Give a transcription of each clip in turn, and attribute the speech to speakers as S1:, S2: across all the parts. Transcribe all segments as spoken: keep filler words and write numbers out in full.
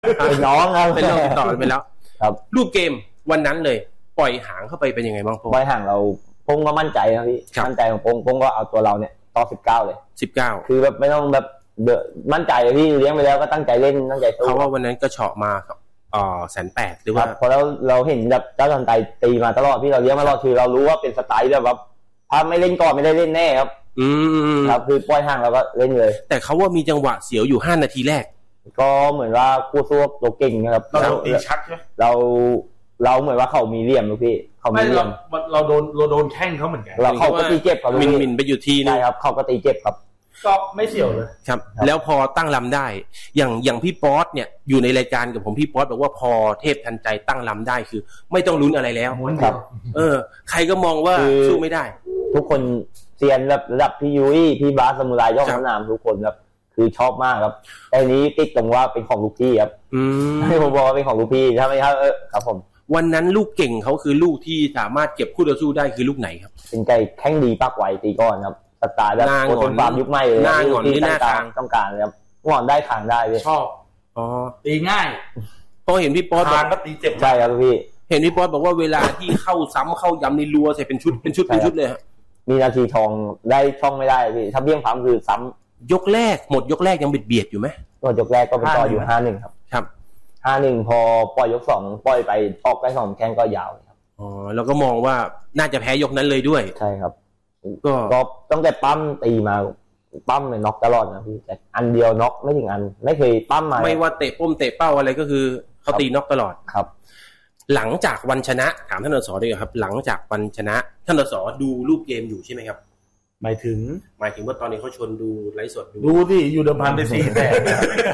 S1: เป็นน้องครับ
S2: เป็นน้องติดต่อไปแล้ว
S1: ครับ
S2: รูปเกมวันนั้นเลยปล่อยหางเข้าไปเป็นยังไงบ้างพง
S1: ปล่อยหางเราพงก็มั่นใจครับพี่มั่นใจของพงพงก็เอาตัวเราเนี่ยต่อสิบเก้าเลย
S2: สิบเก้า
S1: คือแบบไม่ต้องแบบเดอะมั่นใจเลยพี่เลี้ยงไปแล้วก็ตั้งใจเล่นตั้งใจสู้
S2: เพราะว่าวันนั้นก็เฉาะมาครับอ๋อแสนแปดหรือว่า
S1: พอแล้วเราเห็นแบบเจ้าทันใจตีมาตลอดพี่เราเลี้ยงมาตลอดคือเรารู้ว่าเป็นสไตล์แบบถ้าไม่เล่นก่อนไม่ได้เล่นแน่ครับ
S2: อืม
S1: ครับคือปล่อยห่างเราก็เล่นเลย
S2: แต่เขาว่ามีจังหวะเสียวอยู่ห้านาทีแรก
S1: ก็เหมือนว่าคู่สู้ตัวเก่งนะครับ
S3: เราตีชัดใช่ไหม
S1: เราเราเหมือนว่าเขามีเหลี่ยมลูกพี่เขามีเหลี่ยม
S3: เราโดนเราโดนแข้งเขาเหมือนกัน
S1: เราเขาก็ตีเจ็บเขา
S2: มินมินไปอยู่ทีนึง
S1: ใช่ครับเขาก็ตีเจ็บครับ
S3: ก็ไม่เสี่ยวเลย
S2: ครับแล้วพอตั้งลำได้อย่างอย่างพี่ป๊อตเนี่ยอยู่ในรายการกับผมพี่ป๊อตบอกว่าพอเทพทันใจตั้งลำได้คือไม่ต้องลุ้นอะไรแล้ว
S1: ครับ
S2: เออใครก็มองว่าสู้ไม่ได้
S1: ทุกคนเซียนระดับพี่ยุ้ยพี่บาสสมุไรยอดสนามทุกคนครับคือชอบมากครับแต่นี้ติดตรงว่าเป็นของลูกพี่ครับ
S2: อืม
S1: ให้ผมบอกว่าเป็นของลูกพี่ถ้าไม่ใช่เออครับผม
S2: วันนั้นลูกเก่งเขาคือลูกที่สามารถเก็บคู่ต่อสู้ได้คือลูกไหนครับ
S1: เป็นไก่แข้งดีปากไวตีก้อนครับสไตล์แบบโคตรฟาร์มยุคใหม่เลย
S2: หน้าหงอนที่หน้าทาง
S1: ต้องการเลยครับหงอนได้ทางได้เลย
S3: ชอบ
S2: อ๋อ
S3: ตีง่าย
S2: พอเห็นพี่ป๊อต
S3: ทางก็ตีเจ็บ
S1: ใช่ครับพี่
S2: เห็นพี่ป๊อตบอกว่าเวลาที่เข้าซ้ำเข้ายำในรัวใส่เป็นชุดเป็นชุดเป็นชุดเลยฮะ
S1: มีนาทีทองได้ช่องไม่ได้พี่ถ้าเบี้ยงพัมคือซ้
S2: ำยกแรกหมดยกแรกยังเบียดเบียดอยู่ไหม
S1: ก็ยกแรกก็เป็นต่ออยู่ห้าหนึ่งครับ
S2: ครับ
S1: ห้าหนึ่งพอปล่อยยกสองปล่อยไปออกได้สองแข้งก็ยาวครับ
S2: อ๋อแล้วก็มองว่าน่าจะแพ้ยกนั้นเลยด้วย
S1: ใช่ครับก็ก็ต้องแต่ปั้มตีมาปั้มเลยน็อกตลอดนะพี่แต่อันเดียวน็อกไม่ถึงอันไม่เคยปั้มมา
S2: ไม่ว่าเตะป้มเตะเป้าอะไรก็คือเขาตีน็อกตลอด
S1: ครับ
S2: หลังจากวันชนะถามท่านนสดีกว่าครับหลังจากวันชนะท่านนสดูรูปเกมอยู่ใช่ไหมครับ
S3: หมายถึง
S2: หมายถึงว่าตอนนี้เขาชวนดูไลฟ์สดดู
S3: ดูดิอยู่เดิมพันไปสี่แต้ม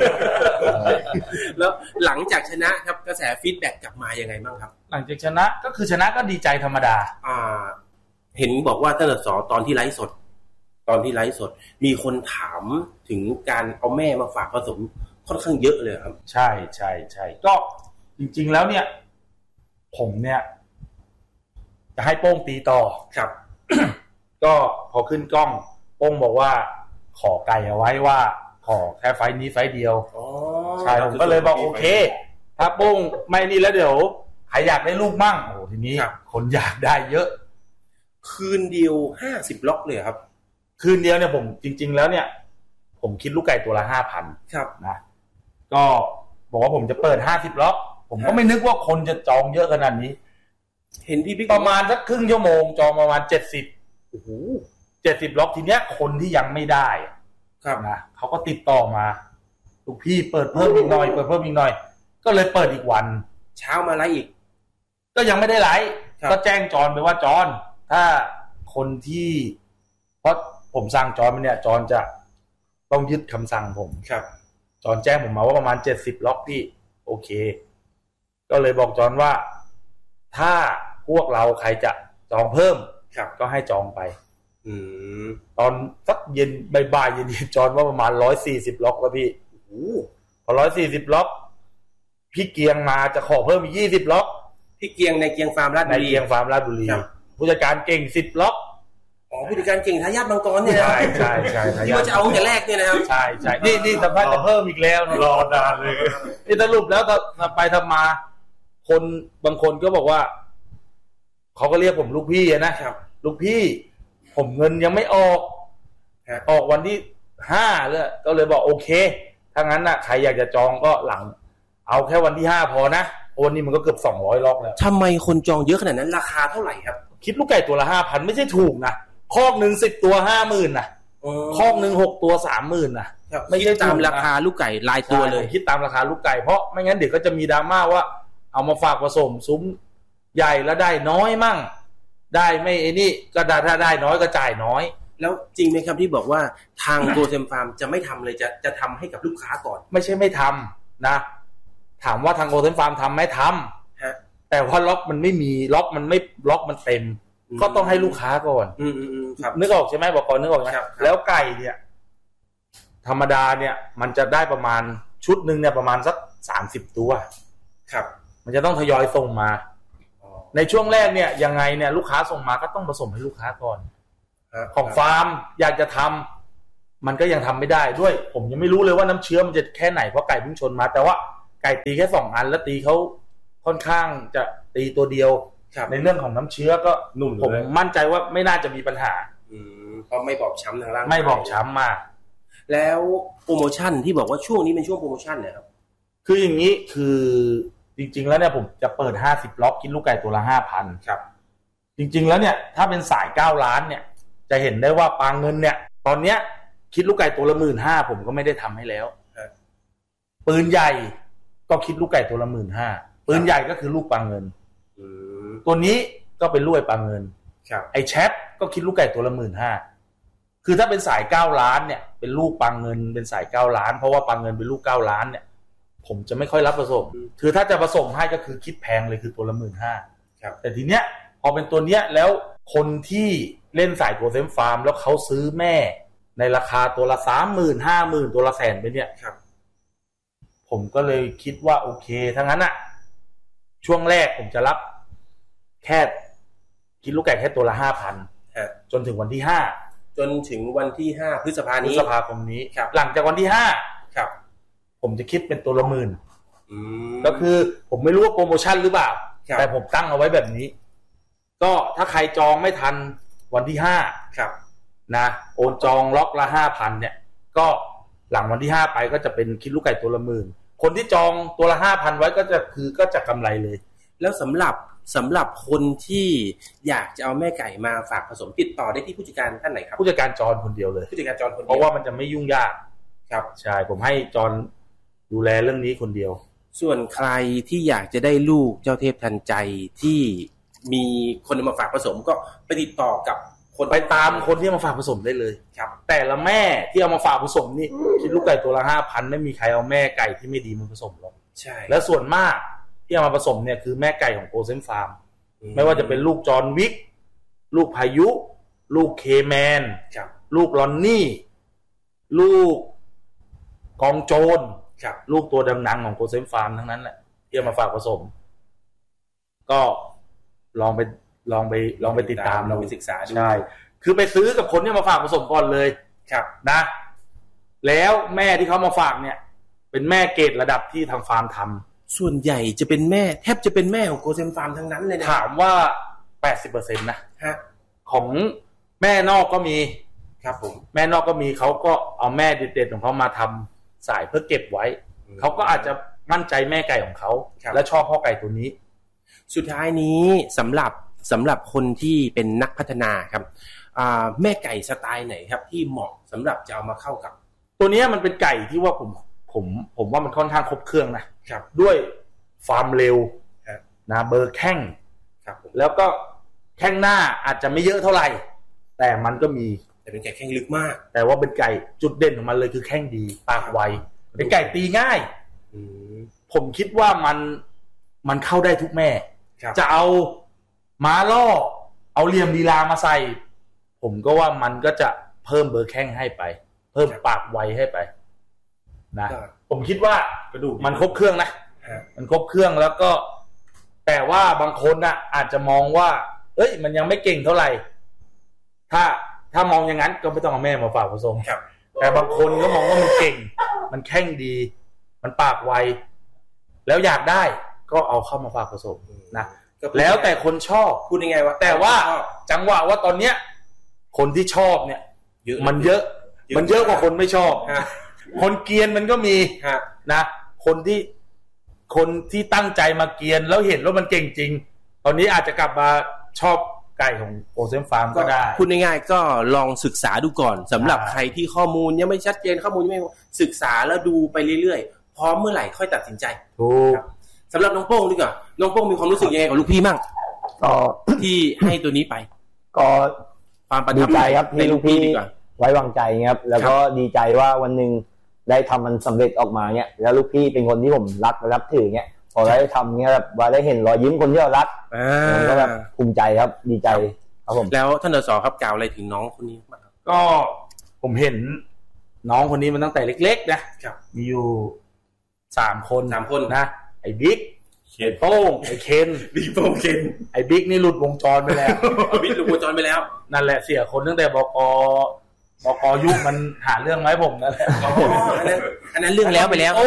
S2: แล้วหลังจากชนะครับกระแสฟีดแบ็กกลับมายังไงบ้างครับ
S3: หลังจากชนะก็คือชนะก็ดีใจธรรมดา
S2: อ่าเห็นบอกว่าท่านนสตอนที่ไลฟ์สดตอนที่ไลฟ์สดมีคนถามถึงการเอาแม่มาฝากผสมค่อนข้างเยอะเลยครับ
S3: ใช่ใช่ใช่ก็จริงๆแล้วเนี่ยผมเนี่ยจะให้โป้งตีต่อ
S2: ครับ
S3: ก็พอขึ้นกล้องโป้งบอกว่าขอไก่เอาไว้ว่าขอแค่ไฟนี้ไฟเดียว
S2: อ๋อ
S3: ใช่ผมก็เลยบอกโอเคถ้าโป้งไม่นี่แล้วเดี๋ยวใครอยากได้ลูกมั่งโอ้ทีนี้คนอยากได้เยอะ
S2: คืนเดียวห้าสิบล็อกเลยครับ
S3: คืนเดียวเนี่ยผมจริงๆแล้วเนี่ยผมคิดลูกไก่ตัวละ ห้าพัน
S2: ครับ
S3: นะก็บอกว่าผมจะเปิดห้าสิบล็อกผมก็ไม่นึกว่าคนจะจองเยอะขนาดนี้
S2: เห็นพี่บิ๊ก
S3: ประมาณสักครึ่งชั่วโมงจองประมาณเจ็ดสิบ
S2: โอ้โห
S3: เจ็ดสิบล็อกทีเนี้ยคนที่ยังไม่ได้
S2: ครับ
S3: นะเขาก็ติดต่อมาลูกพี่เปิดเพิ่มอีกหน่อยเปิดเพิ่มอีกหน่อยก็เลยเปิดอีกวัน
S2: เช้ามาไลฟ์อีก
S3: ก็ยังไม่ได้ไลฟ์ก็แจ้งจอนไปว่าจอนถ้าคนที่เพราะผมสั่งจอนไปเนี่ยจอนจะต้องยึดคำสั่งผม
S2: ครับ
S3: จอนแจ้งผมมาว่าประมาณเจ็ดสิบล็อกพี่โอเคก็เลยบอกจอนว่าถ้าพวกเราใครจะจองเพิ่มก็ให้จองไป
S2: อืม
S3: ตอนสักเย็นบ่ายๆเย็นๆจอนว่าประมาณหนึ่งร้อยสี่สิบล็อกแล้วพี่
S2: โอ้โห
S3: พอหนึ่งร้อยสี่สิบล็อกพี่เกียงมาจะขอเพิ่มอีกยี่สิบล็อก
S2: พี่เกียงในเกียงฟาร์มราชบุรี
S3: ในเกียงฟาร์มราชบุรีผู้จัดการเก่งสิบล็อก
S2: อ๋อผู้จัดการเก่งทายาทมังกรเนี่ยนะ
S3: ใช่ใช่ใช่
S2: ที่ว่าจะเอาแต่แรกเนี่ยนะครับ
S3: ใช่ใช่นี่นี่สัมภาษณ์จะเพิ่มอีกแล้ว
S1: รอนานเลย
S3: นี่สรุปแล้วถ้าไปทำมาคนบางคนก็บอกว่าเขาก็เรียกผมลูกพี่นะครับลูกพี่ผมเงินยังไม่ออกออกวันที่ห้าเลยก็เลยบอกโอเคถ้างั้นน่ะใครอยากจะจองก็หลังเอาแค่วันที่ห้าพอนะวันนี้มันก็เกือบสองร้อยล็อกแล้ว
S2: ทำไมคนจองเยอะขนาดนั้นราคาเท่าไหร่ครับ
S3: คิดลูกไก่ตัวละ ห้าพัน ไม่ใช่ถูกนะคอกนึงสิบตัว ห้าหมื่น นะคอกนึงหกตัว สามหมื่น นะ
S2: ไม่ใช่ตามราคาลูกไก่รายตัวเลย
S3: คิดตามราคาลูกไก่เพราะไม่งั้นเดี๋ยวก็จะมีดราม่าว่าเอามาฝากผสมซุ้มใหญ่แล้วได้น้อยมั่งได้ไม่ไอ้นี่ก็ถ้าได้น้อยก็จ่ายน้อย
S2: แล้วจริงไหมครับที่บอกว่าทางโกเซมฟาร์มจะไม่ทำเลยจะจะทำให้กับลูกค้าก่อน
S3: ไม่ใช่ไม่ทำนะถามว่าทางโกเซมฟาร์มทำไหมทำ
S2: ฮะ
S3: แต่ว่าล็อกมันไม่มีล็อกมันไม่ล็อกมันเต็มก็ต้องให้ลูกค้าก่อน
S2: อืมๆครับ
S3: นึกออกใช่ไหมบอกก่อนนึกออกไหมแล้วไก่เนี่ยธรรมดาเนี่ยมันจะได้ประมาณชุดนึงเนี่ยประมาณสักสามสิบตัว
S2: ครับ
S3: มันจะต้องทยอยส่งมาในช่วงแรกเนี่ยยังไงเนี่ยลูกค้าส่งมาก็ต้องผสมให้ลูกค้าก่อนของฟาร์มอยากจะทำมันก็ยังทำไม่ได้ด้วยผมยังไม่รู้เลยว่าน้ำเชื้อมันจะแค่ไหนเพราะไก่เพิ่งชนมาแต่ว่าไก่ตีแค่สองอันแล้วตีเขาค่อนข้างจะตีตัวเดียวในเรื่องของน้ำเชื้อก็นุ่มผมมั่นใจว่าไม่น่าจะมีปัญหา
S2: อืมเพราะไม่บอบช้ำทางร่างกาย
S3: ไม่บอบช้ำมาก
S2: แล้วโปรโมชั่นที่บอกว่าช่วงนี้เป็นช่วงโปรโมชั่นเนี่ยครับ
S3: คืออย่างนี้คือจริงๆแล้วเนี่ยผมจะเปิดห้าสิบล็อกคิดลูกไก่ตัวละ ห้าพัน
S2: ครับ
S3: จริงๆแล้วเนี่ยถ้าเป็นสายเก้าล้านเนี่ยจะเห็นได้ว่าปลาเงินเนี่ยตอนเนี้ยคิดลูกไก่ตัวละ หนึ่งหมื่นห้าพัน ผมก็ไม่ได้ทำให้แล้วปืนใหญ่ก็คิดลูกไก่ตัวละ หนึ่งหมื่นห้าพัน ปืนใหญ่ก็คือลูกปลาเงินตัวนี้ก็เป็นลูกไอ้ปลาเงินไอ้แชทก็คิดลูกไก่ตัวละ หนึ่งหมื่นห้าพัน คือถ้าเป็นสายเก้าล้านเนี่ยเป็นลูกปลาเงินเป็นสายเก้าล้านเพราะว่าปลาเงินเป็นลูกเก้าล้านเนี่ยผมจะไม่ค่อยรับผสมคือถ้าจะผสมให้ก็คือคิดแพงเลยคือตัวละ หนึ่งหมื่นห้าพัน แต่ทีเนี้ยพอเป็นตัวเนี้ยแล้วคนที่เล่นสายโกเซมฟาร์มแล้วเขาซื้อแม่ในราคาตัวละ สามหมื่น ห้าหมื่น ตัวละแสนไปเนี่ยผมก็เลยคิดว่าโอเคทั้งนั้นอะช่วงแรกผมจะรับแค่คิดลูกไก่แค่ตัวละ ห้าพัน จนถึงวันที่ห้า
S2: จนถึงวันที่ห้าพฤษภาคมนี้
S3: พฤษภาคมนี้หลังจากวันที่ห้า
S2: ครับ
S3: ผมจะคิดเป็นตัวละหมื่นก็คือผมไม่รู้ว่าโปรโมชั่นหรือเปล่าแต่ผมตั้งเอาไว้แบบนี้ก็ถ้าใครจองไม่ทันวันที่ห้า
S2: ครับ
S3: นะโอนจองล็อกละ ห้าพัน เนี่ยก็หลังวันที่ห้าไปก็จะเป็นคิดลูกไก่ตัวละหมื่นคนที่จองตัวละ ห้าพัน ไว้ก็จะคือก็จะกำไรเลย
S2: แล้วสำหรับสำหรับคนที่อยากจะเอาแม่ไก่มาฝากผสมติดต่อได้ที่ผู้จัดการท่านไหนครับ
S3: ผู้จัดการจรคนเดียวเลย
S2: ผู้จัดการจรคนเดียว
S3: เพราะว่ามันจะไม่ยุ่งยาก
S2: ครับ
S3: ใช่ผมให้จรดูแลเรื่องนี้คนเดียว
S2: ส่วนใครที่อยากจะได้ลูกเจ้าเทพทันใจที่มีคนมาฝากผสมก็ไปติดต่อกับ
S3: คนไปตามคนที่มาฝากผสมได้เลย
S2: ครับ
S3: แต่ละแม่ที่เอามาฝากผสมนี่คิดลูกไก่ตัวละ ห้าพัน ไม่มีใครเอาแม่ไก่ที่ไม่ดีมาผสมหรอก
S2: ใช่
S3: และส่วนมากที่เอามาผสมเนี่ยคือแม่ไก่ของโกเซมฟาร์มไม่ว่าจะเป็นลูกจอห์นวิกลูกพายุลูกเคแมนลูกลอนนี่ลูกกองโจรลูกตัวดังๆของโกเซมฟาร์มทั้งนั้นแหละที่เอามาฝากผสมก็ลองไปลองไปลองไปติดตาม
S2: ลองไปศึกษาดู
S3: ใช่คือไปซื้อกับคนที่มาฝากผสมก่อนเลย
S2: ครับ
S3: นะแล้วแม่ที่เขามาฝากเนี่ยเป็นแม่เกรดระดับที่ทางฟาร์มทำ
S2: ส่วนใหญ่จะเป็นแม่แทบจะเป็นแม่ของโกเซมฟาร์มทั้งนั้นเลยนะ
S3: ถามว่า แปดสิบเปอร์เซ็นต์ นะ
S2: ฮะ
S3: ของแม่นอกก็มี
S2: ครับผม
S3: แม่นอกก็มีเขาก็เอาแม่เด็ดๆของเขามาทำสายเพื่อเก็บไว้เขาก็อาจจะมั่นใจแม่ไก่ของเขาและชอบพ่อไก่ตัวนี้
S2: สุดท้ายนี้สำหรับสำหรับคนที่เป็นนักพัฒนาครับแม่ไก่สไตล์ไหนครับที่เหมาะสำหรับจะเอามาเข้ากับ
S3: ตัวนี้มันเป็นไก่ที่ว่าผมผมผมว่ามันค่อนข้างครบเครื่องนะครับด้วยฟาร์มเร็วนะเบอร์แข้งแล้วก็แข้งหน้าอาจจะไม่เยอะเท่าไหร่แต่มันก็มี
S2: แต่เป็นไก่แข้งลึกมาก
S3: แต่ว่าเป็นไก่จุดเด่นของมันเลยคือแข้งดีปากไวเป็นไก่ตีง่ายผมคิดว่ามันมันเข้าได้ทุกแม่จะเอาม้าล่อเอาเหลี่ยมลีลามาใส่ผมก็ว่ามันก็จะเพิ่มเบอร์แข้งให้ไปเพิ่มปากไวให้ไปนะผมคิดว่ากระดูกมันครบเครื่องนะมันครบเครื่องแล้วก็แต่ว่าบางคนน่ะอาจจะมองว่าเอ้ยมันยังไม่เก่งเท่าไหร่ถ้าถ้ามองอย่างนั้นก็ไม่ต้องเอาแม่มาฝากผสมแต่บางคนก็มองว่ามันเก่งมันแข้งดีมันปากไวแล้วอยากได้ก็เอาเข้ามาฝากผสมนะแล้วแต่คนชอบ
S2: พูดยังไงวะ
S3: แต่ว่าจังหวะว่าตอนเนี้ยคนที่ชอบเนี่ยมันเยอะมันเยอะกว่าคนไม่ชอบคนเกรียนมันก็มีนะคนที่คนที่ตั้งใจมาเกรียนแล้วเห็นว่ามันเก่งจริงตอนนี้อาจจะกลับมาชอบไก่ของโอเซมฟาร์มก็ได้
S2: พูดง่ายๆก็ลองศึกษาดูก่อนสำหรับใครที่ข้อมูลยังไม่ชัดเจนข้อมูลยังไม่ศึกษาแล้วดูไปเรื่อยๆพร้อมเมื่อไหร่ค่อยตัดสินใจ
S3: ถูก
S2: สำหรับน้องโป้งดีกว่าน้องโป้งมีความรู้สึกยังไงกับลูกพี่มั่ง
S1: ก็
S2: ที่ให้ตัวนี้ไป
S1: ก็
S2: ความประ
S1: ทั
S2: บ
S1: ใจครับที่ลูกพี่ไว้วางใจครับแล้วก็ดีใจว่าวันนึงได้ทำมันสำเร็จออกมาเนี่ยแล้วลูกพี่เป็นคนที่ผมรักและนับถือเนี่ยพอได้ทำเนี่ยแบบว่าได้เห็นรอยยิ้มคนที่เรารักก็แบบภูมิใจครับดีใจครับผม
S2: แล้วท่านดส.ครับกล่าวอะไรถึงน้องคนนี้บ้างครับ
S3: ก็ผมเห็นน้องคนนี้มันตั้งแต่เล็กๆนะครับมีอยู่สามคน
S2: สามคน
S3: นะไอ้บิ๊กไอ้โป้งไอ้เคน
S2: บิ๊กโป้งเคน
S3: ไอ้บิ๊กนี่หลุดวงจรไปแล้ว
S2: บิ๊กหลุดวงจรไปแล้ว
S3: นั่นแหละเสียคนตั้งแต่บกบกยุคมันหาเรื่องไหมผมนั่นแหละ
S2: อันนั้นอันนั้นเรื่องแล้วไปแล้ว
S3: โอ้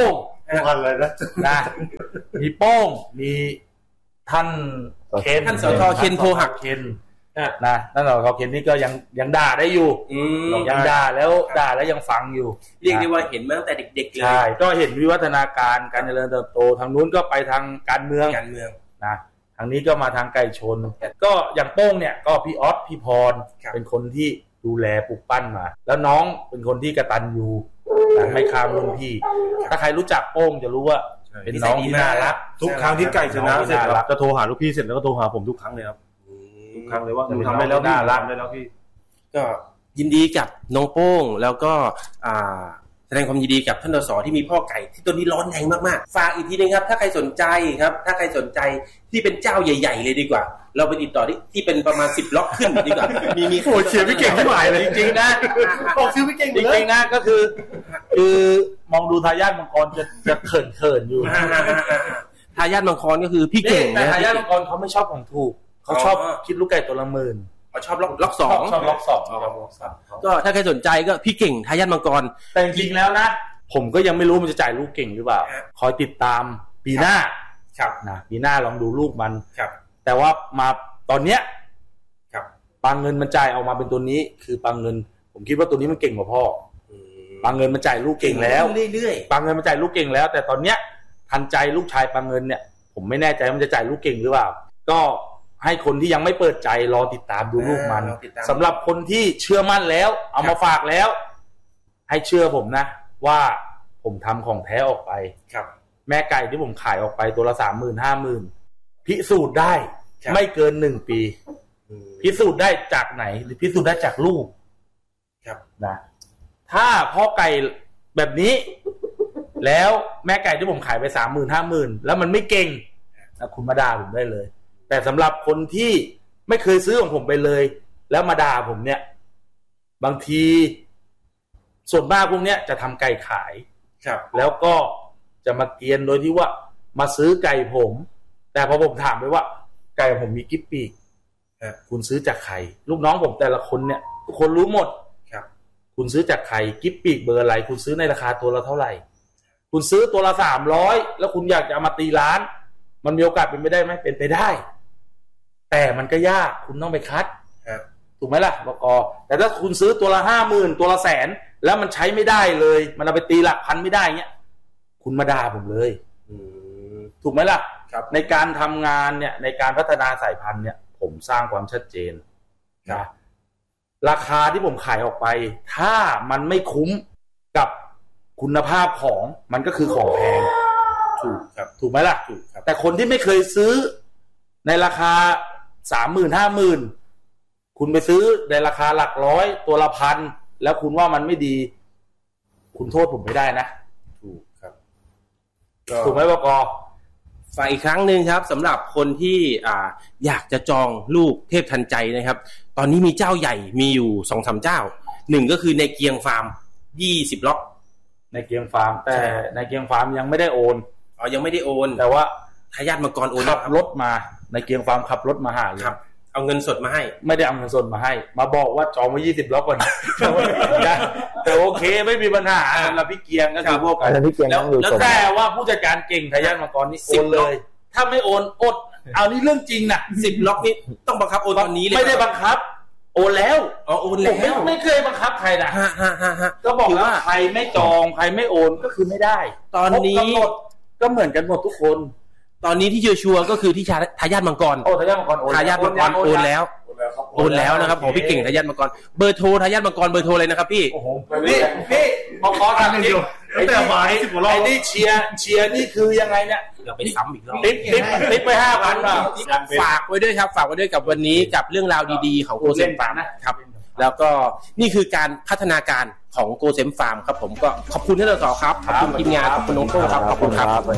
S4: ทุกอันเลยนะ
S3: นะมีโป้งมีท่านเคน
S2: ท่านสทเคนโพหัก
S3: เคนนะท่านสทเคนนี่ก็ยังยังด่าได้อยู่ยังด่าแล้วด่าแล้วยังฟังอยู่
S2: เรียกได้ว่าเห็นมาตั้งแต่เด็กๆเลย
S3: ใช่ก็เห็นวิวัฒนาการการเจริญเติบโตทางนู้นก็ไปทางการเมือง
S2: การเมือง
S3: นะทางนี้ก็มาทางไก่ชนก็อย่างโป้งเนี่ยก็พี่ออสพี่พรเป็นคนที่ดูแลปลูกปั้นมาแล้วน้องเป็นคนที่กตัญญูไม่ข้ามรุ่นพี่ถ้าใครรู้จักโป้งจะรู้ว่าเป็นน้องที่น่ารัก
S4: ทุกครั้งที่ไก่ชนะเสร็จครับจะโทรหาลูกพี่เสร็จแล้วก็โทรหาผมทุกครั้งเลยครับทุกครั้งเลยว่าหนูทำได้แล้วพี่ทำได้แล้วพี่
S2: ก็ยินดีกับน้องโป้งแล้วก็อ่าแสดงความยินดีกับท่านสสที่มีพ่อไก่ที่ตัวนี้ร้อนแรงมากๆฝากอีกทีนึงครับถ้าใครสนใจครับถ้าใครสนใจที่เป็นเจ้าใหญ่ๆเลยดีกว่าเราไปติดต่อที่ที่เป็นประมาณสิบล็อกขึ้นดีกว่ามีมี
S4: โอ้เชียร์พี่เก่งที่หมายเลย
S3: จริงๆนะ
S4: บอกชื่อพี่เก่งเลย
S3: จริงๆนะก็คือคือมองดูทายาทมังกรจะจะเขินๆอยู่
S2: ทายาทมังกรก็คือพี่เก่ง
S3: แต่ทายาทมังกรเขาไม่ชอบของถูกเขาชอบคิดลูกไก่ตัวละหมื่น
S2: เขาชอบล็อกล็อกสอง
S3: ชอบล็อกสอง
S2: ก็ถ้าใครสนใจก็พี่เก่งทายาทมังกร
S3: แต่จริงๆแล้วนะผมก็ยังไม่รู้มันจะจ่ายลูกเก่งหรือเปล่าคอยติดตามปีหน้า
S2: ครับ
S3: นะปีหน้าลองดูลูกมัน
S2: ครับ
S3: แต่ว่ามาตอนเนี้ย
S2: ครับ
S3: ปางเงินมันจ่ายออกมาเป็นตัวนี้คือปางเงินผมคิดว่าตัวนี้มันเก่งกว่าพ่อปางเงินมันจ่ายลูกเก่งแล้ว
S2: เรื่อย
S3: ๆปางเงินมันจ่ายลูกเก่งแล้วแต่ตอนเนี้ยทันใจลูกชายปางเงินเนี่ยผมไม่แน่ใจมันจะจ่ายลูกเก่งหรือเปล่าก็ให้คนที่ยังไม่เปิดใจรอติดตามดูลูกมันสำหรับคนที่เชื่อมั่นแล้วเอามาฝากแล้วให้เชื่อผมนะว่าผมทำของแท้ออกไป
S2: ครับ
S3: แม่ไก่ที่ผมขายออกไปตัวละสามหมื่นห้าหมื่นพิสูจน์ได้ไม่เกินหนึ่งปีพิสูจน์ได้จากไหนหรือพิสูจน์ได้จากลูก
S2: ครับ
S3: นะถ้าพ่อไก่แบบนี้แล้วแม่ไก่ที่ผมขายไปสามหมื่นห้าหมื่นแล้วมันไม่เก่งนะคุณมาด่าผมได้เลยแต่สำหรับคนที่ไม่เคยซื้อของผมไปเลยแล้วมาด่าผมเนี่ยบางทีส่วนมากพวกเนี้ยจะทำไก่ขาย
S2: ครับ
S3: แล้วก็จะมาเกียนโดยที่ว่ามาซื้อไก่ผมแต่พอผมถามไปว่าไก่ผมมีกิ๊บปีกคุณซื้อจากใครลูกน้องผมแต่ละคนเนี่ยทุกคนรู้หมด
S2: ครับ
S3: คุณซื้อจากใครกิ๊บปีกเบอร์อะไรคุณซื้อในราคาตัวละเท่าไหร่คุณซื้อตัวละสามร้อยแล้วคุณอยากจะเอามาตีร้านมันมีโอกาสเป็นไปได้ไหมเป็นไปได้แต่มันก็ยากคุณต้องไปคัดถูกไหมล่ะบก.แต่ถ้าคุณซื้อตัวละห้าหมื่นตัวละแสนแล้วมันใช้ไม่ได้เลยมันเอาไปตีหลักพันไม่ได้เงี้ยคุณมาด่าผมเลยถูกไหมล่ะในการทำงานเนี่ยในการพัฒนาสายพันธุ์เนี่ยผมสร้างความชัดเจนนะราคาที่ผมขายออกไปถ้ามันไม่คุ้มกับคุณภาพของมันก็คือของแพงถูกครับถูกไหมล่ะถูกครับแต่คนที่ไม่เคยซื้อในราคาสามหมื่นห้าหมื่นคุณไปซื้อในราคาหลักร้อยตัวละพันแล้วคุณว่ามันไม่ดีคุณโทษผมไม่ได้นะ
S2: ถูกครับ
S3: ถูกไหมบก.
S2: ฝากอีกครั้งนึงครับสำหรับคนที่อ่าอยากจะจองลูกเทพทันใจนะครับตอนนี้มีเจ้าใหญ่มีอยู่ สองสาม เจ้าหนึ่งก็คือในเกียงฟาร์มยี่สิบล็อก
S3: ในเกียงฟาร์มแต่ในเกียงฟาร์มยังไม่ได้โอน
S2: อ๋อยังไม่ได้โอน
S3: แต่ว่า
S2: ทายาทมังกรโอน
S3: ขับรถมาในเกียงฟาร์มขับรถมาหาเลย
S2: เอาเงินสดมาให้
S3: ไม่ได้เอาเงินสดมาให้มาบอกว่าจองไว้ยี่สิบล็อกก่อนแต่โอเคไม่มีปัญหาสำหรับพี่เกียงก็คือพวกแล้วแล้วแต่ว่าผู้จัดการเก่งทายาทมังกรนี่โอนเลยถ้าไม่โอนอดเอานี่เรื่องจริงนะ
S2: สิบล็อกนี่ต้องบังคับโอนตอนนี้เลย
S3: ไม่ได้บังคับโอนแล้ว
S2: อ๋อโอนแล้ว
S3: ผมไม่ไม่เคยบังคับใครนะก็บอกว่าใครไม่จองใครไม่โอนก็คือไม่ได้
S2: ตอนนี้
S3: ก็เหมือนกันหมดทุกคน
S2: ตอนนี้ที่ชัวร์ก็คือที่ทายาทมังกร
S3: โอ้ทายาทมังกรโอน
S2: ทายาทมังกรโอนแล้วโอนแล้วนะครับของพี่เก่งทายาทมังกรเบอร์โทรทายาทมังกรเบอร์โทรเลยนะครับพี่
S3: โอ้โหพี่พี่มังกรทำจริงไอ้ที่มาสิบกว่า
S2: รอบ
S3: ไอ้นี่เชียร์เชียร์นี่คือยังไงเนี่ย
S2: เราไปซ้ำอีกรอบ
S3: ติ๊บติ๊บติ๊บไปห้าพันบาท
S2: ฝากไว้ด้วยครับฝากไว้ด้วยกับวันนี้กับเรื่องราวดีๆของโกเซมฟาร์มนะครับแล้วก็นี่คือการพัฒนาการของโกเซมฟาร์มครับผมก็ขอบคุณท่านสสครับขอบคุณทีมงานขอบคุณน้องโต้ครับขอบคุณครับ